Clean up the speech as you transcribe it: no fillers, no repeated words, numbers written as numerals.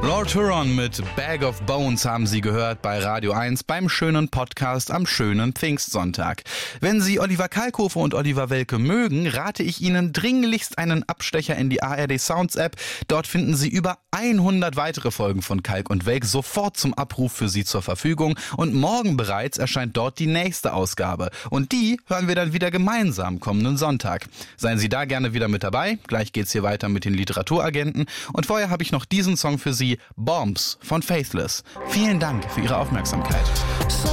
Lord Huron mit Bag of Bones haben Sie gehört bei Radio 1 beim schönen Podcast am schönen Pfingstsonntag. Wenn Sie Oliver Kalkofe und Oliver Welke mögen, rate ich Ihnen dringlichst einen Abstecher in die ARD Sounds App. Dort finden Sie über 100 weitere Folgen von Kalk und Welk sofort zum Abruf für Sie zur Verfügung. Und morgen bereits erscheint dort die nächste Ausgabe. Und die hören wir dann wieder gemeinsam kommenden Sonntag. Seien Sie da gerne wieder mit dabei. Gleich geht's hier weiter mit den Literaturagenten. Und vorher habe ich noch diesen Song für Sie, Bombs von Faithless. Vielen Dank für Ihre Aufmerksamkeit.